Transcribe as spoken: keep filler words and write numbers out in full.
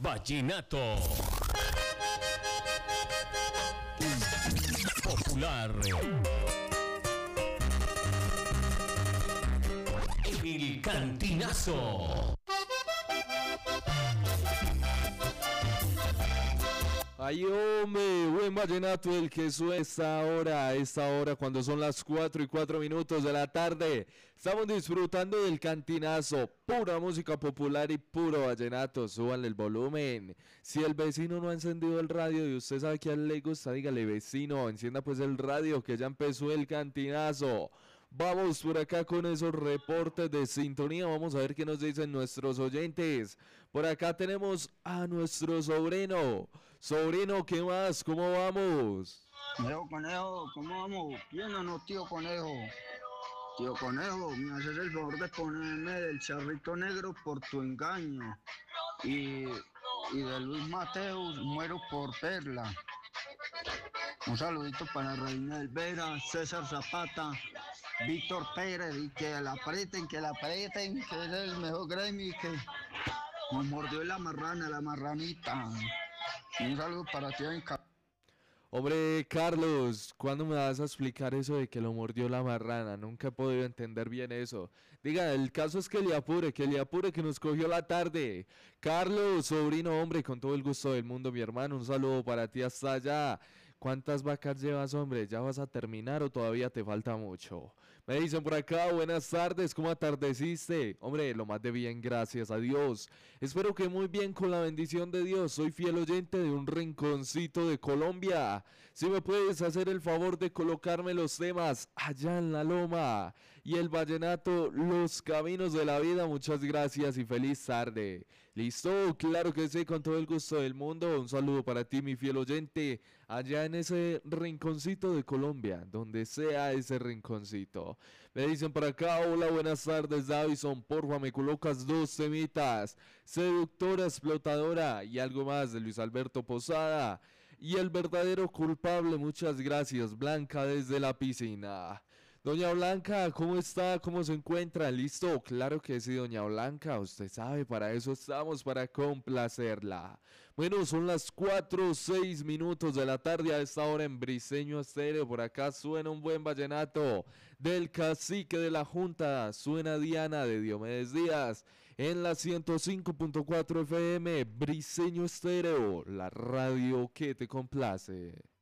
vallenato popular. El Cantinazo. Ay, hombre, buen vallenato el que suena a esta hora, a esta hora cuando son las cuatro y cuatro minutos de la tarde. Estamos disfrutando del Cantinazo, pura música popular y puro vallenato. Súbanle el volumen. Si el vecino no ha encendido el radio y usted sabe que a él le gusta, dígale: vecino, encienda pues el radio que ya empezó el Cantinazo. Vamos por acá con esos reportes de sintonía. Vamos a ver qué nos dicen nuestros oyentes. Por acá tenemos a nuestro sobrino. Sobrino, ¿qué más? ¿Cómo vamos? Conejo, conejo, ¿cómo vamos? ¿Bien o no, tío conejo? Tío conejo, me haces el favor de ponerme del charrito negro por tu engaño. Y, y de Luis Mateus, muero por Perla. Un saludito para Reina del Vera, César Zapata, Víctor Pérez, y que la aprieten, que la aprieten, que es el mejor Grammy, que nos mordió la marrana, la marranita. Un saludo para ti en Ca- Hombre, Carlos, ¿cuándo me vas a explicar eso de que lo mordió la marrana? Nunca he podido entender bien eso. Diga, el caso es que le apure, que le apure, que nos cogió la tarde. Carlos, sobrino, hombre, con todo el gusto del mundo, mi hermano, un saludo para ti hasta allá. ¿Cuántas vacas llevas, hombre? ¿Ya vas a terminar o todavía te falta mucho? Me dicen por acá: buenas tardes, ¿cómo atardeciste? Hombre, lo más de bien, gracias a Dios. Espero que muy bien, con la bendición de Dios. Soy fiel oyente de un rinconcito de Colombia. Si me puedes hacer el favor de colocarme los temas Allá en la Loma y el vallenato Los Caminos de la Vida, muchas gracias y feliz tarde. ¿Listo? Claro que sí, con todo el gusto del mundo. Un saludo para ti, mi fiel oyente, allá en ese rinconcito de Colombia, donde sea ese rinconcito. Me dicen por acá: hola, buenas tardes, Davison, porfa, me colocas dos temitas, Seductora, Explotadora y algo más de Luis Alberto Posada. Y el verdadero culpable, muchas gracias, Blanca desde la piscina. Doña Blanca, ¿cómo está? ¿Cómo se encuentra? ¿Listo? Claro que sí, doña Blanca, usted sabe, para eso estamos, para complacerla. Bueno, son las cuatro o seis minutos de la tarde a esta hora en Briseño Estéreo. Por acá suena un buen vallenato del Cacique de la Junta, suena Diana de Diomedes Díaz en la ciento cinco punto cuatro F M, Briseño Estéreo, la radio que te complace.